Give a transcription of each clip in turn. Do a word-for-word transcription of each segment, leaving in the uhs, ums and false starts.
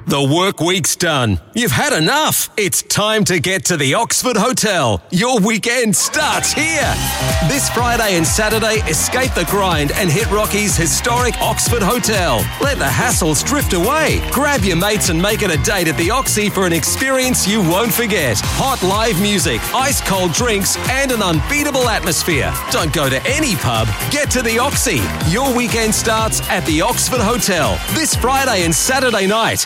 The work week's done. You've had enough. It's time to get to the Oxford Hotel. Your weekend starts here. This Friday and Saturday, escape the grind and hit Rocky's historic Oxford Hotel. Let the hassles drift away. Grab your mates and make it a date at the Oxy for an experience you won't forget. Hot live music, ice cold drinks, and an unbeatable atmosphere. Don't go to any pub. Get to the Oxy. Your weekend starts at the Oxford Hotel this Friday and Saturday night.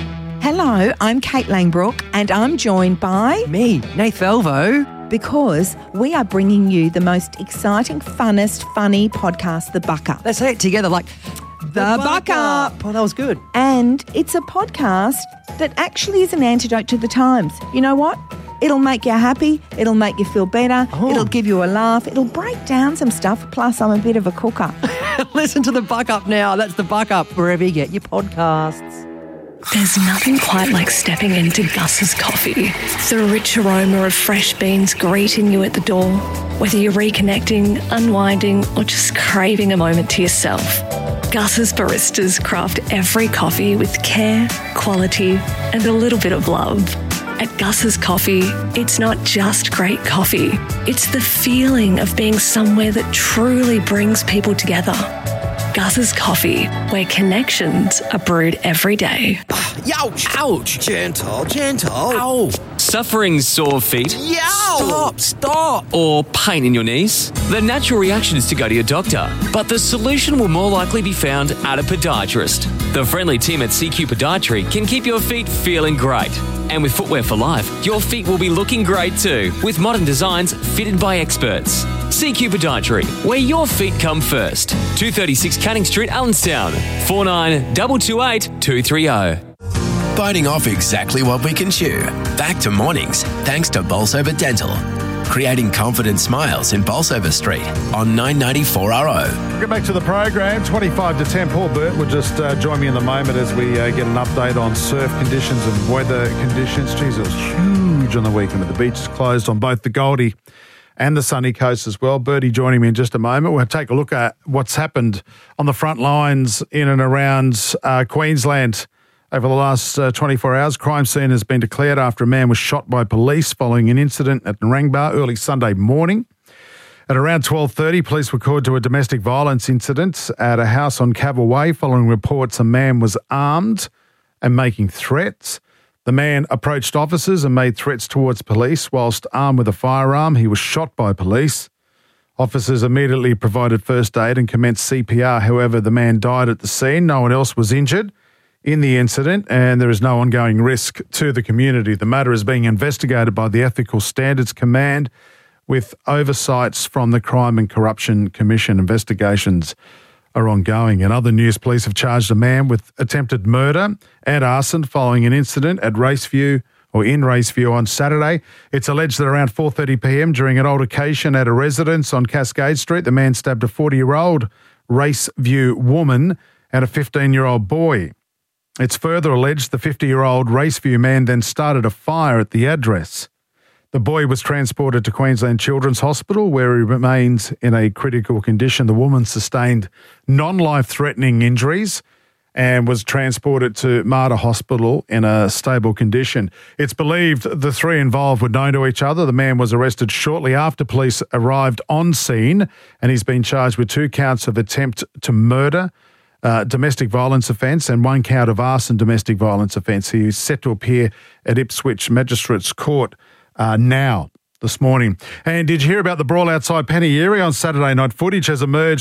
Hello, I'm Kate Langbrook and I'm joined by... Me, Nath Velvo. Because we are bringing you the most exciting, funnest, funny podcast, The Buck Up. Let's say it together like... The, the Buck, Buck Up. Up. Oh, that was good. And it's a podcast that actually is an antidote to the times. You know what? It'll make you happy. It'll make you feel better. Oh. It'll give you a laugh. It'll break down some stuff. Plus, I'm a bit of a cooker. Listen to The Buck Up now. That's The Buck Up, wherever you get your podcasts. There's nothing quite like stepping into Gus's coffee. The rich aroma of fresh beans greeting you at the door. Whether you're reconnecting, unwinding, or just craving a moment to yourself. Gus's baristas craft every coffee with care, quality, and a little bit of love. At Gus's Coffee, it's not just great coffee. It's the feeling of being somewhere that truly brings people together. Gus's Coffee, where connections are brewed every day. Ouch! Ouch! Gentle, gentle. Ow! Suffering sore feet? Yow! Stop, stop! Or pain in your knees? The natural reaction is to go to your doctor, but the solution will more likely be found at a podiatrist. The friendly team at C Q Podiatry can keep your feet feeling great. And with Footwear for Life, your feet will be looking great too, with modern designs fitted by experts. C Q Podiatry, where your feet come first. two thirty-six Canning Street, Allenstown. four nine two two eight two three zero. Biting off exactly what we can chew. Back to mornings, thanks to Bolsover Dental. Creating confident smiles in Bolsover Street on nine ninety-four R O. Get back to the program, twenty-five to ten. Paul Burt will just uh, join me in the moment as we uh, get an update on surf conditions and weather conditions. Jeez, it was huge on the weekend with the beaches closed on both the Goldie and the sunny coast as well. Bertie joining me in just a moment. We'll take a look at what's happened on the front lines in and around uh, Queensland. Over the last uh, twenty-four hours, crime scene has been declared after a man was shot by police following an incident at Narangba early Sunday morning. At around twelve thirty, police were called to a domestic violence incident at a house on Cavill Way following reports a man was armed and making threats. The man approached officers and made threats towards police. Whilst armed with a firearm, he was shot by police. Officers immediately provided first aid and commenced C P R. However, the man died at the scene. No one else was injured in the incident, and there is no ongoing risk to the community. The matter is being investigated by the Ethical Standards Command with oversights from the Crime and Corruption Commission. Investigations are ongoing. In other news, police have charged a man with attempted murder and arson following an incident at Raceview or in Raceview on Saturday. It's alleged that around four thirty p.m. during an altercation at a residence on Cascade Street, the man stabbed a forty-year-old Raceview woman and a fifteen-year-old boy. It's further alleged the fifty-year-old Raceview man then started a fire at the address. The boy was transported to Queensland Children's Hospital, where he remains in a critical condition. The woman sustained non-life-threatening injuries and was transported to Mater Hospital in a stable condition. It's believed the three involved were known to each other. The man was arrested shortly after police arrived on scene, and he's been charged with two counts of attempt to murder, Uh, domestic violence offence, and one count of arson domestic violence offence. He is set to appear at Ipswich Magistrates Court uh, now, this morning. And did you hear about the brawl outside Panegyri on Saturday night? Footage has emerged